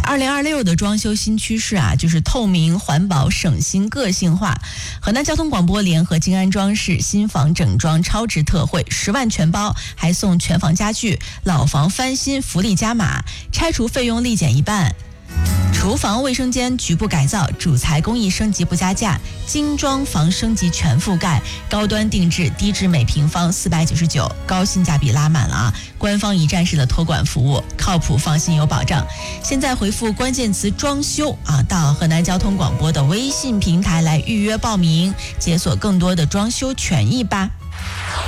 2026的装修新趋势啊，就是透明、环保、省心、个性化。河南交通广播联合金安装饰新房整装超值特惠，10万全包，还送全房家具，老房翻新福利加码，拆除费用立减1半。厨房卫生间局部改造，主材工艺升级不加价，精装房升级全覆盖，高端定制，低至每平方499，高性价比拉满了啊！官方一站式的托管服务，靠谱放心有保障。现在回复关键词装修啊，到河南交通广播的微信平台来预约报名，解锁更多的装修权益吧。